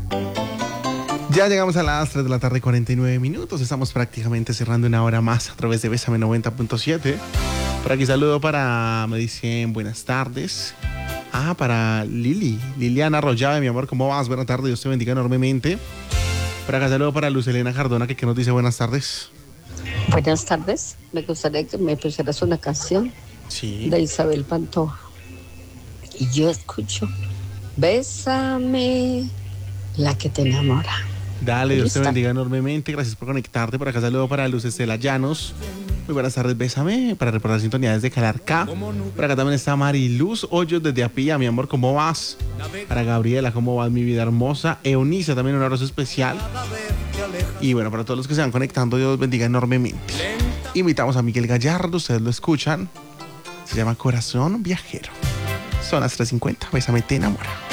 Ya llegamos a las 3 de la tarde, 49 minutos. Estamos prácticamente cerrando una hora más a través de Bésame 90.7. Por aquí saludo para, me dicen buenas tardes. Para Liliana Arroyave, mi amor, ¿cómo vas? Buenas tardes, Dios te bendiga enormemente. Por acá saludo para Luz Elena Cardona, que nos dice buenas tardes. Buenas tardes, me gustaría que me pusieras una canción Sí. de Isabel Pantoja. Y yo escucho, Bésame, la que te enamora. Dale, Dios te ¿Lista? bendiga enormemente. Gracias por conectarte. Por acá saludo para Luz Estela Llanos. Muy buenas tardes, bésame. Para reportar sintonía desde Calarcá. Por acá también está Mariluz Hoyos desde Apía. Mi amor, ¿cómo vas? Para Gabriela, ¿cómo vas, mi vida hermosa? Eunice, también un abrazo especial. Y bueno, para todos los que se van conectando, Dios los bendiga enormemente. Invitamos a Miguel Gallardo, ustedes lo escuchan. Se llama Corazón Viajero. Son las 3:50. Bésame, te enamora.